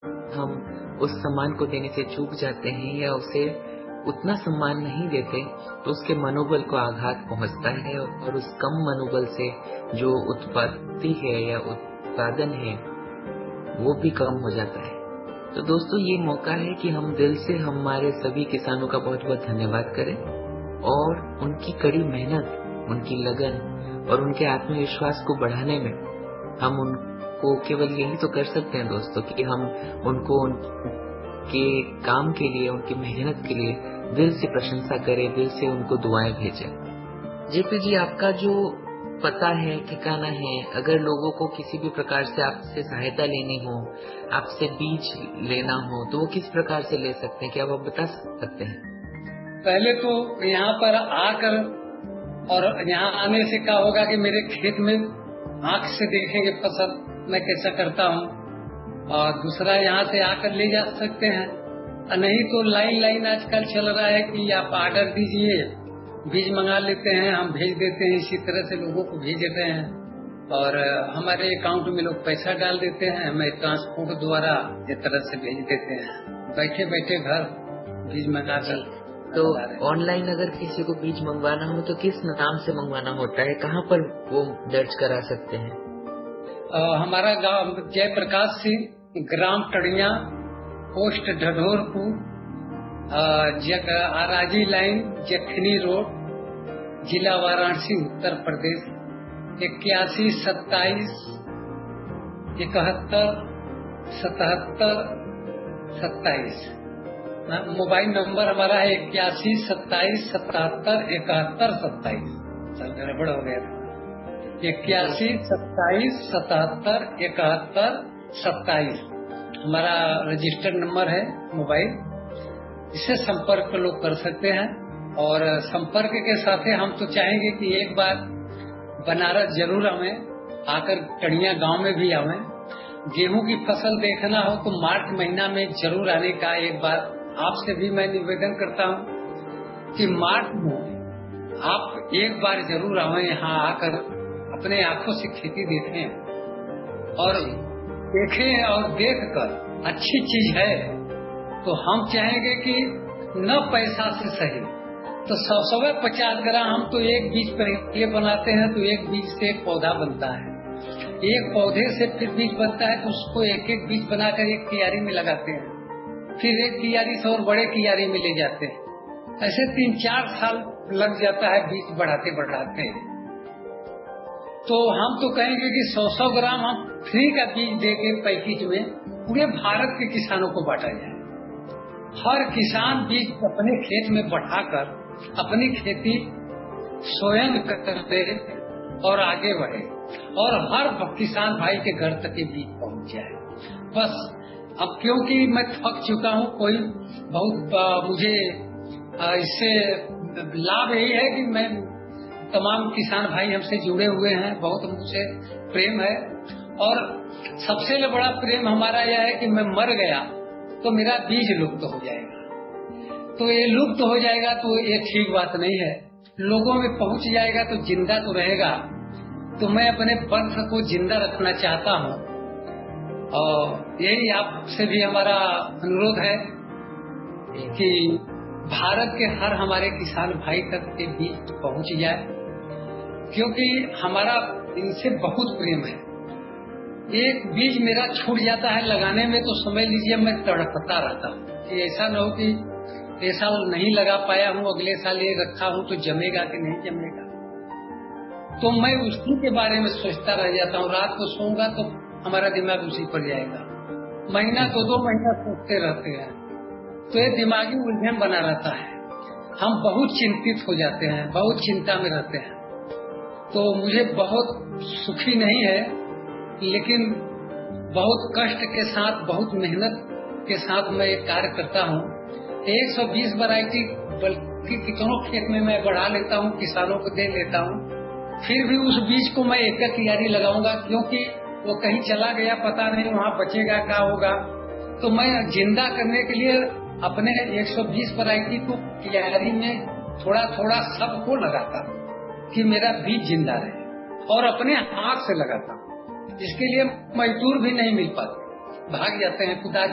हम उस सम्मान को देने से चूक जाते हैं या उसे उतना सम्मान नहीं देते तो उसके मनोबल को आघात पहुंचता है और उस कम मनोबल से जो उत्पत्ति है या उत्पादन है वो भी कम हो जाता है। तो दोस्तों, ये मौका है कि हम दिल से हमारे सभी किसानों का बहुत बहुत धन्यवाद करें और उनकी कड़ी मेहनत, उनकी लगन और उनके आत्मविश्वास को बढ़ाने में हम उनको केवल यही तो कर सकते हैं दोस्तों कि हम उनको उनके काम के लिए, उनकी मेहनत के लिए दिल से प्रशंसा करें, दिल से उनको दुआएं भेजें। जेपी जी, आपका जो पता है, ठिकाना है, अगर लोगों को किसी भी प्रकार से आपसे सहायता लेनी हो, आपसे बीज लेना हो, तो वो किस प्रकार से ले सकते हैं? क्या आप बता सकते हैं? पहले तो यहाँ पर आकर और यहाँ आने से क्या होगा कि मेरे खेत में आंख से देखेंगे फसल मैं कैसा करता हूँ, और दूसरा यहाँ से आकर ले जा सकते हैं। नहीं तो लाइन आजकल चल रहा है कि आप ऑर्डर दीजिए, बीज मंगा लेते हैं, हम भेज देते हैं, इसी तरह से लोगों को भेज देते हैं और हमारे अकाउंट में लोग पैसा डाल देते हैं, हमें ट्रांसपोर्ट द्वारा इस तरह से भेज देते हैं, बैठे बैठे घर बीज मंगा कर। तो ऑनलाइन अगर किसी को बीज मंगवाना हो तो किस नाम से मंगवाना होता है? कहाँ पर वो दर्ज करा सकते हैं? हमारा गांव जयप्रकाश सिंह, ग्राम टड़िया, पोस्ट ढढोरपुर, आराजी लाइन, जखनी रोड, जिला वाराणसी, उत्तर प्रदेश, 81 27 71 77 27। मोबाइल नंबर हमारा है 81 27 77 71 27। चल गड़बड़ हो गया था। 81 27 77 71 27 हमारा रजिस्टर्ड नंबर है मोबाइल। इससे संपर्क लोग कर सकते हैं और संपर्क के साथ हम तो चाहेंगे कि एक बार बनारस जरूर आवें, आकर टड़िया गांव में भी आवें। गेहूं की फसल देखना हो तो मार्च महीना में जरूर आने का एक बार आपसे भी मैं निवेदन करता हूं कि मार्च में आप एक बार जरूर आवें, यहाँ आकर अपने आंखों से खेती देखें और देखें और देखकर अच्छी चीज है तो हम चाहेंगे कि न पैसा से सही तो 100-150 ग्राम हम तो एक बीज पहले बनाते हैं तो एक बीज से एक पौधा बनता है, एक पौधे से फिर बीज बनता है तो उसको एक एक बीज बनाकर एक कियारी में लगाते हैं, फिर एक कियारी से और बड़े कियारी में ले जाते हैं। ऐसे 3-4 साल लग जाता है बीज बढ़ाते बढ़ाते। तो हम तो कहेंगे कि 100 ग्राम हम फ्री का बीज देके पैकेज में पूरे भारत के किसानों को बांटा जाए। हर किसान बीज अपने खेत में बढ़ाकर अपनी खेती स्वयं करे और आगे बढ़े और हर किसान भाई के घर तक ये बीज पहुंच जाए। बस अब क्योंकि मैं थक चुका हूँ, कोई बहुत मुझे इससे लाभ यही है कि मैं तमाम किसान भाई हमसे जुड़े हुए हैं, बहुत मुझसे प्रेम है और सबसे बड़ा प्रेम हमारा यह है कि मैं मर गया तो मेरा बीज लुप्त हो जाएगा, तो ये लुप्त हो जाएगा तो ये ठीक बात नहीं है। लोगों में पहुंच जाएगा तो जिंदा तो रहेगा, तो मैं अपने वंश को जिंदा रखना चाहता हूँ और यही आपसे भी हमारा अनुरोध है कि भारत के हर हमारे किसान भाई तक के बीज पहुंच जाए, क्योंकि हमारा इनसे बहुत प्रेम है। एक बीज मेरा छूट जाता है लगाने में तो समझ लीजिए मैं तड़पता रहता हूँ कि ऐसा न हो कि ये साल नहीं लगा पाया हूँ, अगले साल ये रखा हूँ तो जमेगा कि नहीं जमेगा, तो मैं उसी के बारे में सोचता रह जाता हूँ। रात को सोऊंगा तो हमारा दिमाग उसी पर जाएगा, महीना 2-2 महीना सोचते रहते हैं, तो ये दिमागी उलझन बना रहता है। हम बहुत चिंतित हो जाते हैं, बहुत चिंता में रहते हैं। तो मुझे बहुत सुखी नहीं है, लेकिन बहुत कष्ट के साथ, बहुत मेहनत के साथ मैं एक कार्य करता हूँ। 120 वैरायटी बल्कि कितनों खेत में मैं बढ़ा लेता हूँ, किसानों को दे लेता हूँ, फिर भी उस बीज को मैं एक कियारी लगाऊंगा, क्योंकि वो कहीं चला गया पता नहीं वहाँ बचेगा क्या होगा। तो मैं जिंदा करने के लिए अपने 120 वैरायटी को कियारी में थोड़ा थोड़ा सबको लगाता कि मेरा बीज जिंदा रहे और अपने हाथ से लगाता। इसके लिए मजदूर भी नहीं मिल पाते, भाग जाते हैं, खुदा